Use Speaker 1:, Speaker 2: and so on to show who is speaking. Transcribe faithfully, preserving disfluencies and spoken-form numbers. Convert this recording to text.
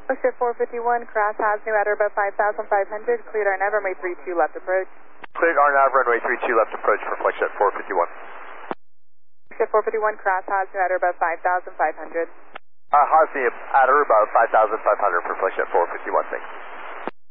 Speaker 1: Flexjet four fifty-one, cross Hasnu at or above five thousand five hundred, cleared R N A V, runway three two left approach.
Speaker 2: Cleared R N A V, runway three two left approach for Flexjet four fifty-one.
Speaker 1: Flexjet four fifty-one, cross Hasnu at or above five thousand five hundred.
Speaker 2: Uh, Hasnu at or above five thousand five hundred for Flexjet four fifty-one, thanks.